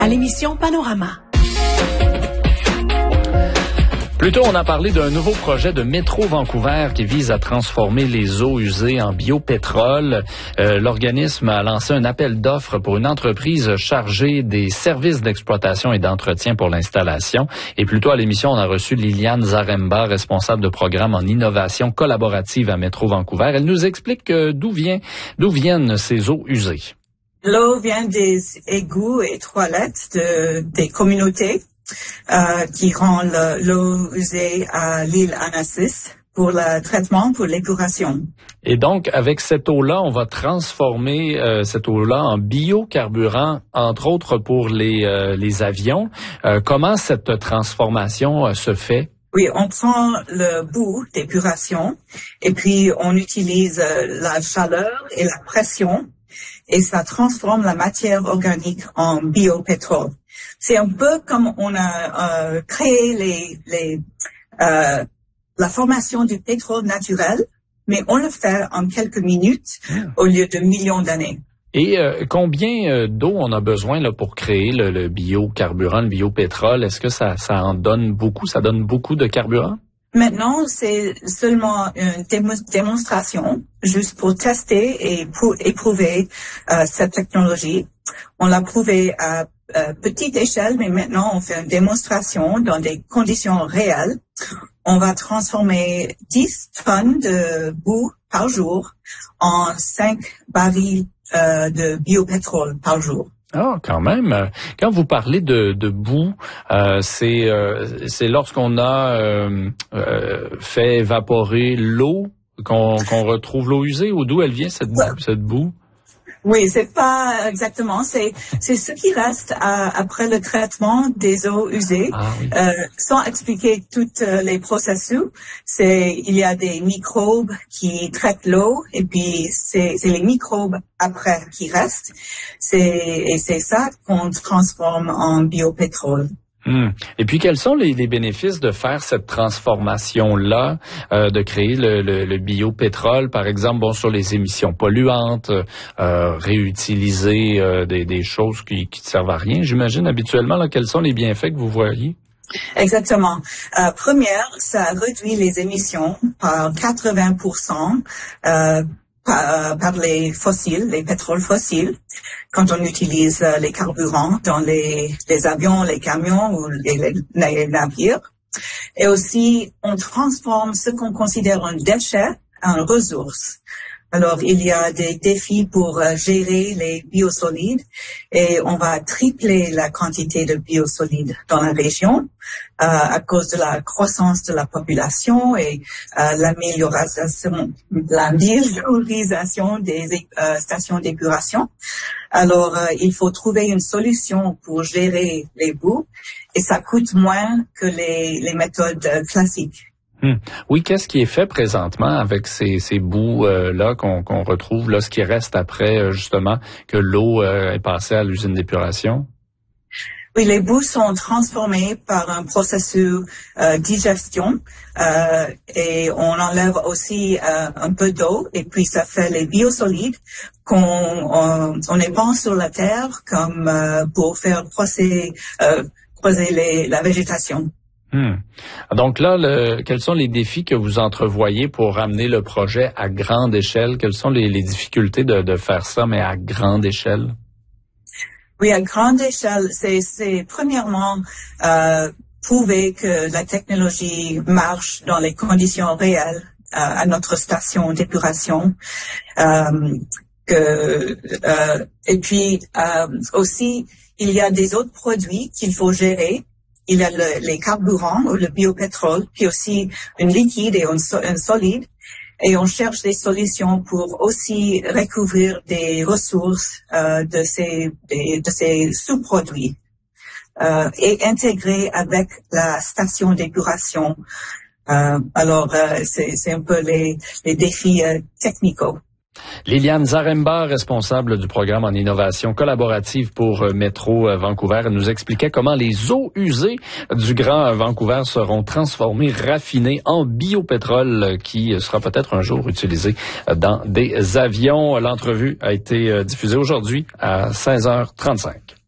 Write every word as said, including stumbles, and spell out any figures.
à l'émission Panorama. Plus tôt, on a parlé d'un nouveau projet de Métro Vancouver qui vise à transformer les eaux usées en biopétrole. Euh, l'organisme a lancé un appel d'offres pour une entreprise chargée des services d'exploitation et d'entretien pour l'installation. Et plus tôt à l'émission, on a reçu Liliane Zaremba, responsable de programme en innovation collaborative à Métro Vancouver. Elle nous explique euh, d'où vient, d'où viennent ces eaux usées. L'eau vient des égouts et toilettes de, des communautés. Euh, qui rend le, l'eau usée à l'île Annacis pour le traitement, pour l'épuration. Et donc, avec cette eau-là, on va transformer euh, cette eau-là en biocarburant, entre autres pour les, euh, les avions. Euh, comment cette transformation euh, se fait? Oui, on prend le bout d'épuration et puis on utilise euh, la chaleur et la pression et ça transforme la matière organique en biopétrole. C'est un peu comme on a euh, créé les, les, euh, la formation du pétrole naturel, mais on le fait en quelques minutes au lieu de millions d'années. Et euh, combien euh, d'eau on a besoin là pour créer le, le biocarburant, le biopétrole? Est-ce que ça, ça en donne beaucoup? Ça donne beaucoup de carburant? Maintenant, c'est seulement une démo- démonstration, juste pour tester et pour éprouver euh, cette technologie. On l'a prouvé à euh, petite échelle, mais maintenant on fait une démonstration dans des conditions réelles. On va transformer dix tonnes de boue par jour en cinq barils euh, de biopétrole par jour. Ah, quand même. Quand vous parlez de, de boue, euh, c'est euh, c'est lorsqu'on a euh, euh, fait évaporer l'eau qu'on qu'on retrouve l'eau usée, ou d'où elle vient cette boue, cette boue? Oui, c'est pas exactement. C'est c'est ce qui reste à, après le traitement des eaux usées. Ah, oui. euh, sans expliquer toutes euh, les processus, c'est il y a des microbes qui traitent l'eau et puis c'est c'est les microbes après qui restent. C'est et c'est ça qu'on transforme en biopétrole. Hum. Et puis, quels sont les, les bénéfices de faire cette transformation-là, euh, de créer le, le, le biopétrole, par exemple, bon, sur les émissions polluantes, euh, réutiliser euh, des, des choses qui qui ne servent à rien, j'imagine, habituellement, là, quels sont les bienfaits que vous voyez? Exactement. Euh, première, ça réduit les émissions par quatre-vingts pour cent euh, par, par les fossiles, les pétroles fossiles, quand on utilise euh, les carburants dans les, les avions, les camions ou les, les, les navires. Et aussi, on transforme ce qu'on considère un déchet en ressource. Alors, il y a des défis pour euh, gérer les biosolides et on va tripler la quantité de biosolides dans la région euh, à cause de la croissance de la population et euh, l'amélioration, l'améliorisation des euh, stations d'épuration. Alors, euh, il faut trouver une solution pour gérer les boues et ça coûte moins que les, les méthodes euh, classiques. Hum. Oui, qu'est-ce qui est fait présentement avec ces, ces boues-là euh, qu'on, qu'on retrouve, là, ce qui reste après, euh, justement, que l'eau euh, est passée à l'usine d'épuration? Oui, les boues sont transformées par un processus euh, digestion euh, et on enlève aussi euh, un peu d'eau et puis ça fait les biosolides qu'on on, on épand sur la terre comme euh, pour faire pousser, euh, pousser les, la végétation. Hmm. Donc là, le, quels sont les défis que vous entrevoyez pour ramener le projet à grande échelle? Quelles sont les, les difficultés de, de faire ça, mais à grande échelle? Oui, à grande échelle, c'est, c'est premièrement euh, prouver que la technologie marche dans les conditions réelles euh, à notre station d'épuration. Euh, que, euh, et puis euh, aussi, il y a des autres produits qu'il faut gérer. Il y a le, les carburants ou le biopétrole, puis aussi un liquide et un, so, un solide. Et on cherche des solutions pour aussi recouvrir des ressources euh, de ces des, de ces sous-produits euh, et intégrer avec la station d'épuration. Euh, alors, euh, c'est, c'est un peu les, les défis euh, technicaux. Liliane Zaremba, responsable du programme en innovation collaborative pour Métro Vancouver, nous expliquait comment les eaux usées du Grand Vancouver seront transformées, raffinées en biopétrole qui sera peut-être un jour utilisé dans des avions. L'entrevue a été diffusée aujourd'hui à seize heures trente-cinq.